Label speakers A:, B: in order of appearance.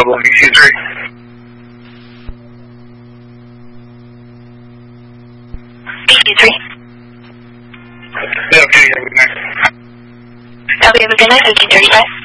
A: problem, EC3.
B: EC3.
A: Yeah, okay, yeah, good night.
B: Have a good night, 1835.